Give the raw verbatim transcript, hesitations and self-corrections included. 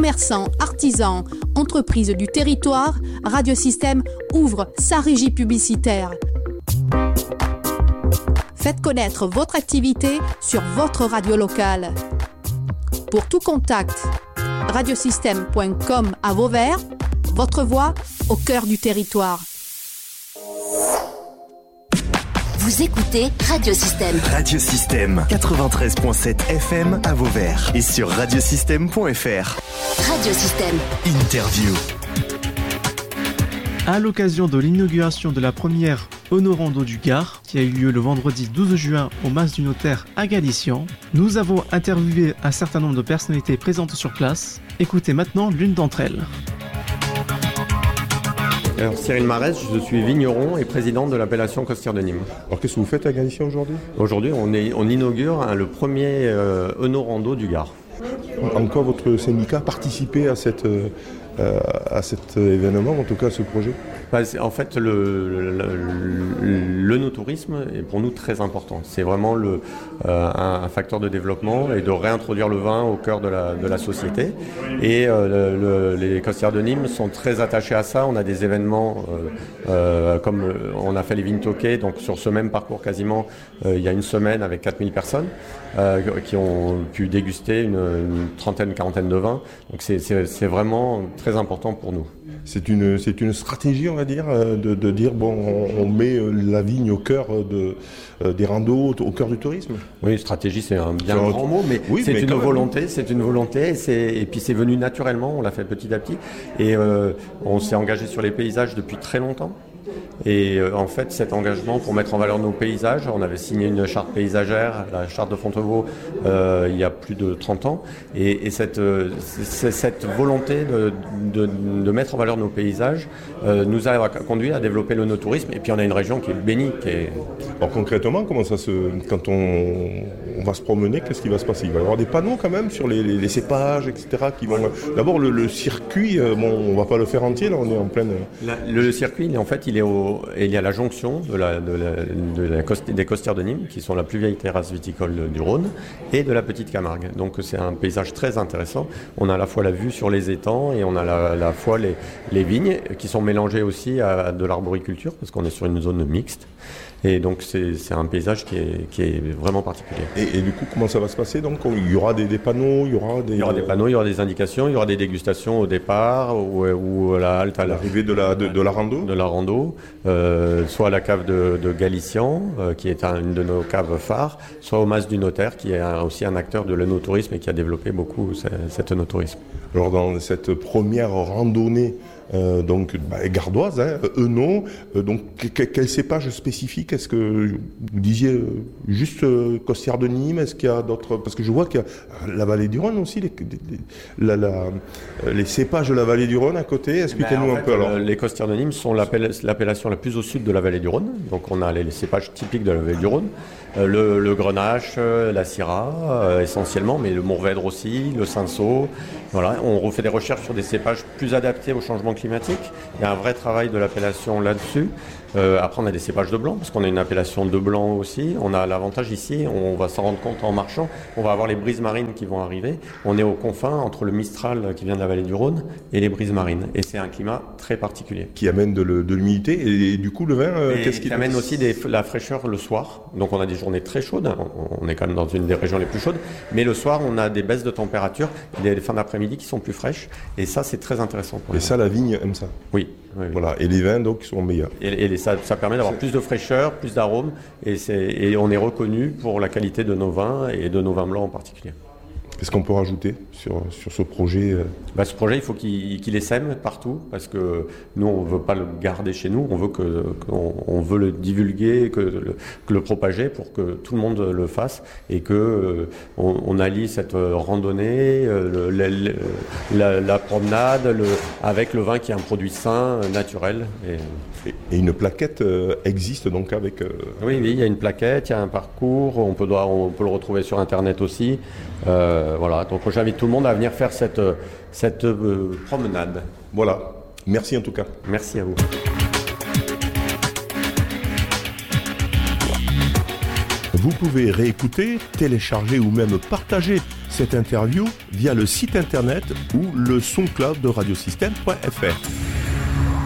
commerçants, artisans, entreprises du territoire, Radiosystème ouvre sa régie publicitaire. Faites connaître votre activité sur votre radio locale. Pour tout contact, radiosystème point com à Vauvert, votre voix au cœur du territoire. Vous écoutez Radiosystème. Radiosystème quatre-vingt-treize virgule sept F M à Vauvert et sur radiosystème point F R. Radiosystème. Interview. À l'occasion de l'inauguration de la première Honorando du Gard, qui a eu lieu le vendredi douze juin au Mas du Notaire à Galician, nous avons interviewé un certain nombre de personnalités présentes sur place. Écoutez maintenant l'une d'entre elles. Alors, Cyril Marès, je suis vigneron et président de l'appellation Costières de Nîmes. Alors qu'est-ce que vous faites à Galician aujourd'hui ? Aujourd'hui, on, est, on inaugure hein, le premier euh, Honorando du Gard. En quoi votre syndicat a participé à, cette, euh, à cet événement, en tout cas à ce projet ? Bah, en fait, le, le, le, le no-tourisme est pour nous très important. C'est vraiment le, euh, un, un facteur de développement et de réintroduire le vin au cœur de la, de la société. Et euh, le, le, les Costières de Nîmes sont très attachés à ça. On a des événements euh, euh, comme on a fait les vignes toquées, donc sur ce même parcours quasiment, euh, il y a une semaine avec quatre mille personnes euh, qui ont pu déguster une, une trentaine, une quarantaine de vins. Donc c'est, c'est, c'est vraiment très important pour nous. C'est une, c'est une stratégie, on va dire, de, de dire, bon, on, on met la vigne au cœur de, des randos, au cœur du tourisme. Oui, stratégie, c'est un bien c'est grand un... mot, mais oui, c'est mais une volonté, même. c'est une volonté, et, c'est, et puis c'est venu naturellement, on l'a fait petit à petit, et euh, on s'est engagé sur les paysages depuis très longtemps. Et euh, en fait, cet engagement pour mettre en valeur nos paysages, on avait signé une charte paysagère, la charte de Fontevaux, euh, il y a plus de trente ans. Et, et cette, euh, cette volonté de, de, de mettre en valeur nos paysages euh, nous a conduit à développer le no-tourisme. Et puis on a une région qui est bénie. Qui est... Alors concrètement, comment ça se, quand on, on va se promener, qu'est-ce qui va se passer ? Il va y avoir des panneaux quand même sur les, les, les cépages, et cetera. Qui vont... D'abord, le, le circuit, bon, on ne va pas le faire entier, là, on est en pleine... La, le circuit, en fait, il est au... Et il y a la jonction de la, de la, de la cost- des Costières de Nîmes, qui sont la plus vieille terrasse viticole du Rhône, et de la Petite Camargue. Donc c'est un paysage très intéressant. On a à la fois la vue sur les étangs et on a à la fois les, les vignes qui sont mélangées aussi à de l'arboriculture, parce qu'on est sur une zone mixte. Et donc c'est, c'est un paysage qui est, qui est vraiment particulier. Et, et du coup, comment ça va se passer ? Donc il y aura des, des panneaux, il y aura des... Il y aura des panneaux, il y aura des indications, il y aura des dégustations au départ ou, ou à la halte à l'arrivée de la, de, de la rando. De la rando, euh, soit à la cave de, de Galician, euh, qui est un, une de nos caves phares, soit au Mas du Notaire, qui est un, aussi un acteur de l'œnotourisme et qui a développé beaucoup cet œnotourisme. Alors dans cette première randonnée, Euh, donc bah, gardoise, hein, Hainaut, euh, donc quel, quel cépage spécifique est-ce que vous disiez euh, juste euh, Costières de Nîmes, est-ce qu'il y a d'autres, parce que je vois qu'il y a la vallée du Rhône aussi, les, les, la, la, les cépages de la vallée du Rhône à côté, expliquez-nous ben, un fait, peu alors. Euh, les Costières de Nîmes sont l'appel, l'appellation la plus au sud de la vallée du Rhône, donc on a les, les cépages typiques de la vallée du Rhône, euh, le, le Grenache, euh, la Syrah euh, essentiellement, mais le Mourvèdre aussi, le Cinsault, voilà, on refait des recherches sur des cépages plus adaptés au changement climatique. Il y a un vrai travail de l'appellation là-dessus. Euh, après, on a des cépages de blanc, parce qu'on a une appellation de blanc aussi. On a l'avantage ici, on va s'en rendre compte en marchant, on va avoir les brises marines qui vont arriver. On est aux confins entre le Mistral qui vient de la vallée du Rhône et les brises marines. Et c'est un climat très particulier. Qui amène de, le, de l'humidité et, et du coup le vin, euh, et qu'est-ce qui qui amène aussi des, la fraîcheur le soir. Donc on a des journées très chaudes, on, on est quand même dans une des régions les plus chaudes. Mais le soir, on a des baisses de température, des fins d'après-midi qui sont plus fraîches. Et ça, c'est très intéressant. Pour et ça, la vigne aime ça. Oui. Oui, oui. Voilà, et les vins donc sont meilleurs. Et, et les, ça, ça permet d'avoir plus de fraîcheur, plus d'arômes, et, c'est, et on est reconnu pour la qualité de nos vins et de nos vins blancs en particulier. Qu'est-ce qu'on peut rajouter sur, sur ce projet ? Bah, ce projet, il faut qu'il, qu'il essaime partout, parce que nous, on ne veut pas le garder chez nous, on veut, que, qu'on, on veut le divulguer, que le, que le propager pour que tout le monde le fasse, et qu'on euh, on allie cette randonnée, euh, le, le, la, la promenade, le, avec le vin qui est un produit sain, naturel. Et, et une plaquette euh, existe donc avec... Euh... Oui, oui, il y a une plaquette, il y a un parcours, on peut, on peut le retrouver sur Internet aussi. Euh, voilà, donc j'invite tout le monde à venir faire cette, cette euh, promenade. Voilà, merci en tout cas. Merci à vous. Vous pouvez réécouter, télécharger ou même partager cette interview via le site internet ou le SoundCloud de radiosystème point f r.